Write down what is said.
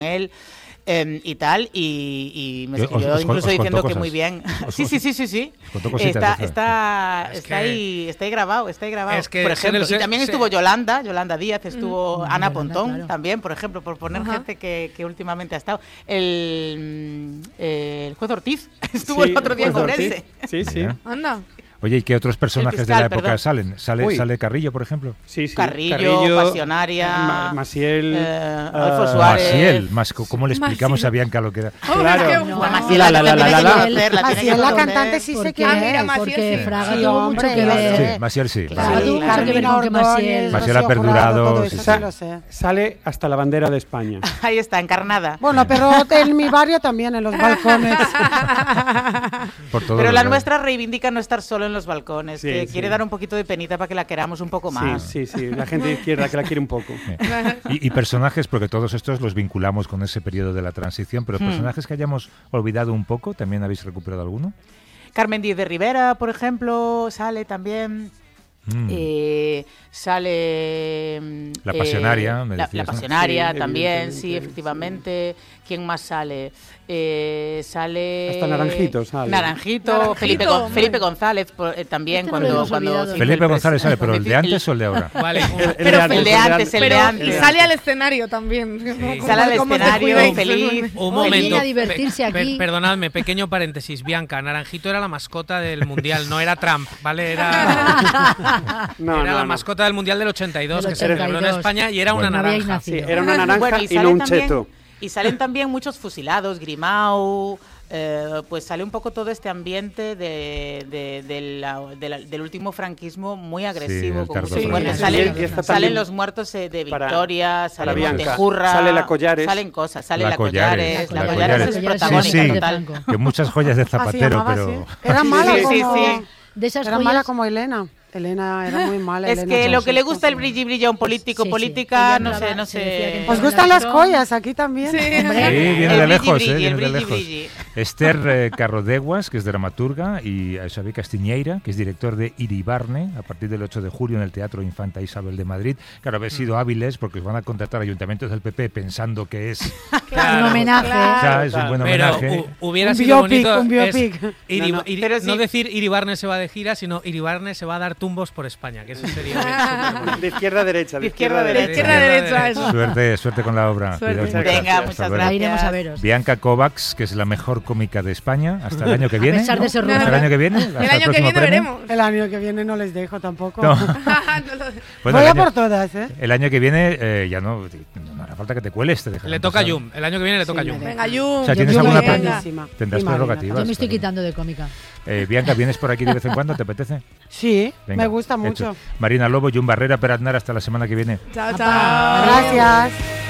él. Y tal, y me escribió incluso diciendo que muy bien. Sí. Está ahí grabado. Es que, por ejemplo, y también estuvo Yolanda Díaz, estuvo Ana Pontón, claro. También, por ejemplo, por poner gente que últimamente ha estado. El juez Ortiz estuvo el otro día en Ourense. Sí. Anda. Oye, ¿y qué otros personajes de la época salen? ¿Sale Carrillo, por ejemplo? Sí. Carrillo, Pasionaria, Maciel, Adolfo Suárez. Maciel, ¿cómo le explicamos a Bianca lo que era? Claro. Maciel, la cantante sí sé que es, porque Fraga tuvo mucho que ver. Sí, Maciel sí. Fraga tuvo mucho que ver con que Maciel ha perdurado. Sale hasta la bandera de España. Ahí está, encarnada. Bueno, pero en mi barrio también, en los balcones. Pero la nuestra reivindica no estar solo en los balcones, que quiere dar un poquito de penita para que la queramos un poco más. Sí, la gente de izquierda que la quiere un poco. Y personajes, porque todos estos los vinculamos con ese periodo de la transición, pero personajes que hayamos olvidado un poco, ¿también habéis recuperado alguno? Carmen Díez de Rivera, por ejemplo, sale también. Sale la Pasionaria, la Pasionaria también, sí, efectivamente. ¿Quién más sale? Sale hasta Naranjito sale. Naranjito. Felipe González también cuando Felipe González sale, pero el de antes o el de ahora. Vale. Pero el de antes. Y sale al escenario también. Sí. Sale al escenario feliz. Un momento. A divertirse aquí. Perdonadme, pequeño paréntesis. Bianca, Naranjito era la mascota del Mundial, no era Trump, ¿vale? Era la mascota del Mundial del 82 que se celebró en España y era una naranja. Sí, era una naranja y no un cheto. Y salen también muchos fusilados, Grimau, pues sale un poco todo este ambiente del último franquismo muy agresivo. Salen los muertos de Victoria, sale Montejurra, sale la Collares. Salen cosas, sale la Collares. La Collares es protagonista total. Que muchas joyas de Zapatero, pero... Era mala Era mala como Elena. Elena era muy mala. Es que lo que le gusta el brilli a un político, política, no sé. ¿Os gustan las joyas aquí también? Sí, viene de lejos, viene de lejos. Esther Carrodeguas, que es dramaturga, y Xavier Castiñeira, que es director de Iribarne, a partir del 8 de julio en el Teatro Infanta Isabel de Madrid. Claro, habéis sido hábiles porque os van a contratar ayuntamientos del PP pensando que es un homenaje. Claro. Es un buen homenaje. Pero hubiera sido bonito un biopic. No decir Iribarne se va de gira, sino Iribarne se va a dar tumbos por España, que eso sería de izquierda a derecha. De izquierda a derecha. Eso. Suerte con la obra. Venga, muchas gracias. Iremos a veros. Bianca Kovacs, que es la mejor cómica de España, hasta el año que viene. A pesar de ser ¿Hasta el año que viene? El año que viene veremos. El año que viene no les dejo tampoco. No. Bueno, voy a por todas, ¿eh? El año que viene ya no hará falta que te cueles. Le toca a Yum. El año que viene le toca a Yum. Venga, Yum. O sea, ¿tienes alguna tendrás prerrogativas? Yo me estoy quitando de cómica. Bianca, ¿vienes por aquí de vez en cuando? ¿Te apetece? Sí, venga, me gusta mucho. Marina Lobo, Yum Barrera, Per Aznar, hasta la semana que viene. Chao. Gracias.